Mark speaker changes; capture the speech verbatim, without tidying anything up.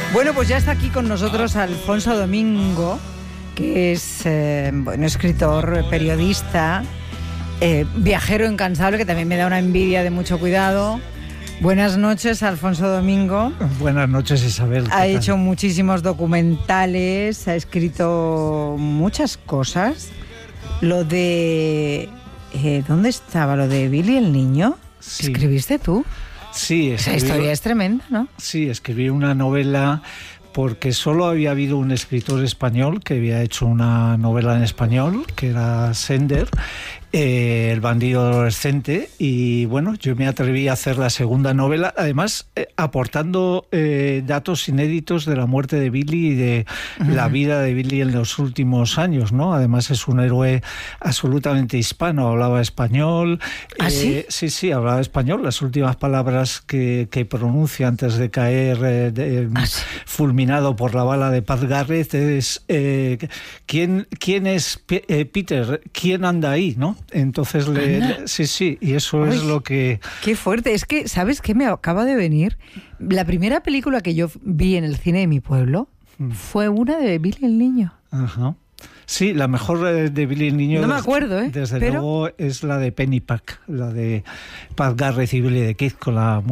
Speaker 1: Bueno, pues ya está aquí con nosotros Alfonso Domingo, que es eh, bueno, escritor, periodista, eh, viajero incansable, que también me da una envidia de mucho cuidado. Buenas noches, Alfonso Domingo.
Speaker 2: Buenas noches, Isabel.
Speaker 1: Ha hecho muchísimos documentales, ha escrito muchas cosas. Lo de... Eh, ¿Dónde estaba lo de Billy el niño?
Speaker 2: Sí.
Speaker 1: ¿Escribiste tú?
Speaker 2: Sí,
Speaker 1: Esa historia es tremenda, ¿no?
Speaker 2: Sí, escribí una novela porque solo había habido un escritor español que había hecho una novela en español, que era Sender, eh, El bandido adolescente, y bueno, yo me atreví a hacer la segunda novela, además eh, aportando eh, datos inéditos de la muerte de Billy y de uh-huh. la vida de Billy en los últimos años, ¿no? Además es un héroe absolutamente hispano, hablaba español.
Speaker 1: ¿Ah,
Speaker 2: eh,
Speaker 1: sí?
Speaker 2: Sí, sí, hablaba español. Las últimas palabras que, que pronuncia antes de caer eh, de,
Speaker 1: ¿Ah, sí?
Speaker 2: fulminado por la bala de Pat Garrett es eh, ¿quién, quién es P- eh, Peter? ¿Quién anda ahí? ¿No? Entonces le, le, sí, sí, y eso Uy, es lo que...
Speaker 1: Qué fuerte, es que, ¿sabes qué me acaba de venir? La primera película que yo vi en el cine de mi pueblo hmm. fue una de Billy el niño.
Speaker 2: Ajá. Sí, la mejor de Billy el niño...
Speaker 1: No me acuerdo, ¿eh?
Speaker 2: Desde
Speaker 1: Pero...
Speaker 2: luego es la de Pennypack, la de Pat Garrett y Billy the Kid con la